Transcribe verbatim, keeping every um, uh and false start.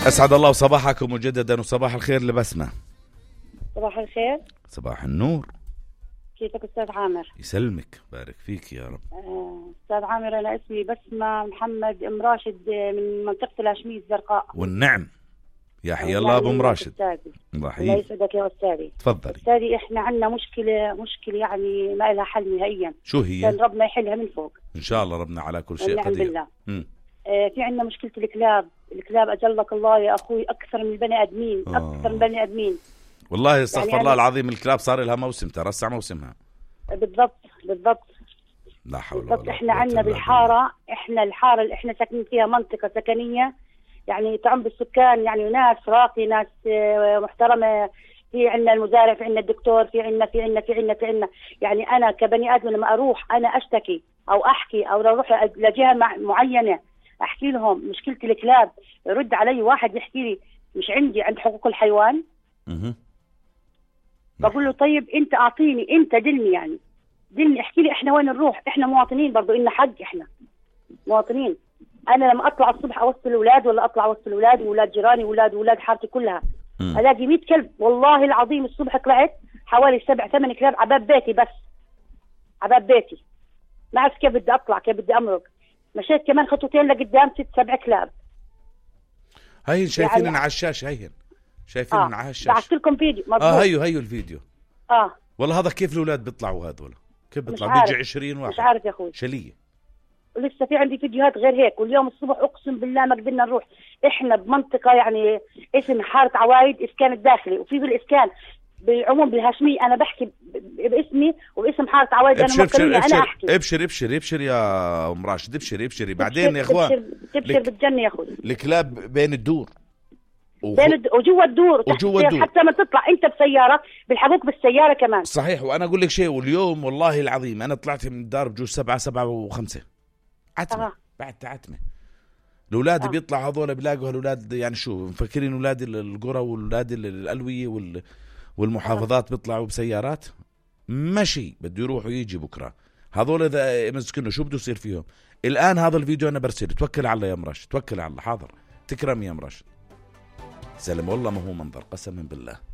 أسعد الله صباحكم مجددا وصباح الخير لبسمة. صباح الخير. صباح النور. كيفك أستاذ عامر؟ يسلمك، بارك فيك يا رب. آه، أستاذ عامر، أنا اسمي بسمة محمد أم راشد من منطقة الهاشمية الزرقاء. والنعم، يحيى الله أبو ام راشد. الله يحييك. الله يسعدك يا أستاذي. تفضلي. أستاذي، إحنا عندنا مشكلة مشكلة يعني ما لها حل نهائيا. شو هي؟ كان ربنا يحلها من فوق إن شاء الله، ربنا على كل شيء قدير. بالله. آه، في عندنا مشكلة الكلاب. الكلاب أجلك الله يا أخوي أكثر من البني آدمين. آه. أكثر من البني آدمين والله. استغفر يعني الله العظيم، الكلاب صار لها موسم، ترسع موسمها. بالضبط بالضبط. لا حول بالضبط. ولا قوة. احنا عندنا بالحارة، احنا الحارة اللي احنا ساكنين فيها منطقة سكنية يعني تعم بالسكان، يعني ناس راقي، ناس محترمة. في عندنا المزارع، في عندنا الدكتور، في عندنا في عندنا في عندنا في عندنا يعني أنا كبني آدم لما أروح أنا أشتكي أو أحكي أو أروح لجهة معينة أحكي لهم مشكلة الكلاب، يرد علي واحد يحكي لي مش عندي عند حقوق الحيوان. اها. بقول له طيب أنت أعطيني، أنت دلني، يعني دلني احكي لي احنا وين نروح. احنا مواطنين برضو، إلنا حق، احنا مواطنين. انا لما اطلع الصبح اوصل الاولاد، ولا اطلع اوصل الاولاد واولاد جيراني واولاد واولاد حارتي كلها، م. الاقي مية كلب. والله العظيم الصبح طلعت حوالي سبع ثمان كلاب عباب بيتي، بس عباب بيتي. ما عرفت كيف بدي اطلع، كيف بدي امرق. مشيت كمان خطوتين لقدام ست سبع كلاب. هاي شايفين يعني على الشاشه، هيهن شايفين آه. على الشاشه. بعثت لكم فيديو. مضبوط. اه هيو هيو الفيديو. اه والله هذا كيف الاولاد بيطلعوا هذول؟ كيف بيطلع؟ بيجي عشرين واحد. مش عارف يا اخوي. شليه. ولسه في عندي فيديوهات غير هيك. واليوم الصبح اقسم بالله ما قدرنا نروح. احنا بمنطقه يعني اسم حاره عوايد، اسكان الداخلي، وفي بالاسكان بالعموم بالهاشميه. انا بحكي باسمي وباسم حاره عوايد. انا مكرمه انا احكي. ابشر ابشر ابشر يا ام راشد، ابشري ابشري. بعدين يا اخوان تبشر بالجنه يا اخوي. الكلاب بين الدور وخ... بين الد... وجوا الدور وجوا الدور، حتى ما تطلع انت بسياره بالحقوق بالسياره كمان. صحيح. وانا اقول لك شيء، واليوم والله العظيم انا طلعت من الدار بجوز سبعة سبعة وخمسة عتمة. آه. بعد عتمة الاولاد آه. بيطلعوا هذول بيلاقوا هالولاد يعني شو مفكرين اولاد القرى واولاد الالويه وال... والمحافظات آه. بيطلعوا بسيارات مشي، بده يروح ويجي بكره. هذول اذا مسكنوا شو بده يصير فيهم؟ الان هذا الفيديو انا برسله. توكل على يا مرش، توكل على الله. حاضر، تكرم يا مرش. سلم والله ما هو منظر، قسما بالله.